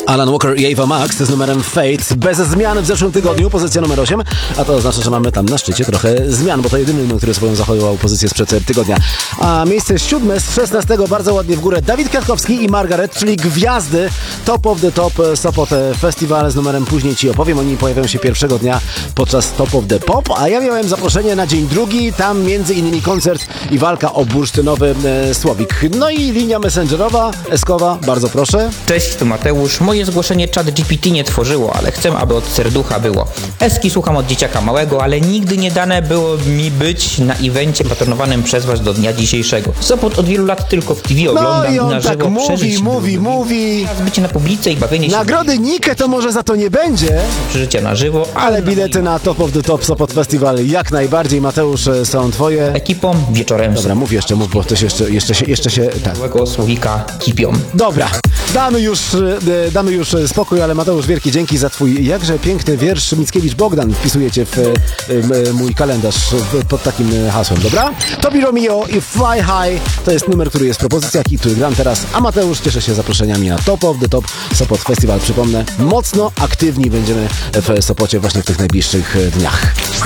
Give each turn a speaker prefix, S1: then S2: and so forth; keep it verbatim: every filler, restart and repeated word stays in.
S1: Alan Walker i Ava Max z numerem Fate bez zmian w zeszłym tygodniu, pozycja numer osiem, a to oznacza, że mamy tam na szczycie trochę zmian, bo to jedyny numer, który swoją zachowywał pozycję sprzed tygodnia. A miejsce siódme z szesnastego bardzo ładnie w górę Dawid Kwiatkowski i Margaret, czyli gwiazdy Top of the Top Sopot Festival z numerem Później Ci opowiem. Oni pojawiają się pierwszego dnia podczas Top of the Pop, a ja miałem zaproszenie na dzień drugi, tam między innymi koncert i walka o bursztynowy e, słowik. No i linia messengerowa, Eskowa, bardzo proszę.
S2: Cześć, tu Mateusz. Moje zgłoszenie Chat G P T nie tworzyło, ale chcę, aby od serducha było. Eski słucham od dzieciaka małego, ale nigdy nie dane było mi być na evencie patronowanym przez was do dnia dzisiejszego. Sopot od wielu lat tylko w T V oglądam
S1: No i on
S2: na
S1: tak
S2: żywo.
S1: mówi,
S2: przeżyć
S1: mówi, mówi.
S2: Teraz bycie na publice i bawienie się.
S1: Nagrody Nikę to może za to nie będzie,
S2: Przeżycia na żywo,
S1: ale bilety na Top of the Top Sopot Festival jak najbardziej, Mateusz, są twoje.
S2: ekipą wieczorem
S1: Dobra, mów jeszcze, mów, bo to się jeszcze, jeszcze się, jeszcze się, tak.
S2: złego słowika kipią.
S1: Dobra, damy już, e, damy już spokój, ale Mateusz, wielkie dzięki za twój jakże piękny wiersz. Mickiewicz Bogdan wpisujecie w e, e, mój kalendarz w, pod takim hasłem, dobra? Tobi Romeo i Fly High to jest numer, który jest w propozycjach i który gram teraz, a Mateusz cieszę się zaproszeniami na Top of the Top Sopot Festival. Przypomnę, mocno aktywni będziemy w Sopocie właśnie w tych najbliższych dniach.